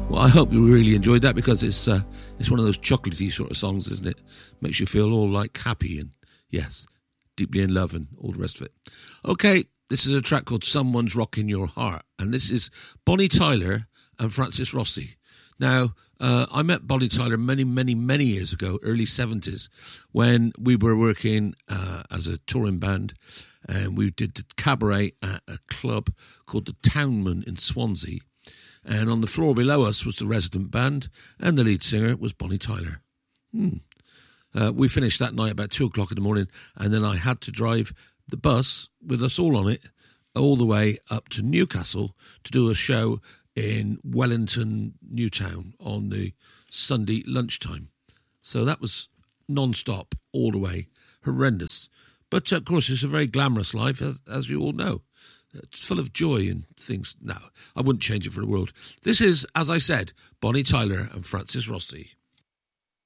Well, I hope you really enjoyed that, because it's one of those chocolatey sort of songs, isn't it? Makes you feel all like happy and, yes, deeply in love and all the rest of it. Okay, this is a track called Someone's Rocking Your Heart, and this is Bonnie Tyler and Francis Rossi. Now, I met Bonnie Tyler many, many, many years ago, early 70s, when we were working as a touring band, and we did the cabaret at a club called the Townman in Swansea. And on the floor below us was the resident band, and the lead singer was Bonnie Tyler. We finished that night about 2 o'clock in the morning, and then I had to drive the bus with us all on it all the way up to Newcastle to do a show in Wellington, Newtown on the Sunday lunchtime. So that was non-stop all the way. Horrendous. But, of course, it's a very glamorous life, as you all know. It's full of joy and things. No, I wouldn't change it for the world. This is, as I said, Bonnie Tyler and Francis Rossi.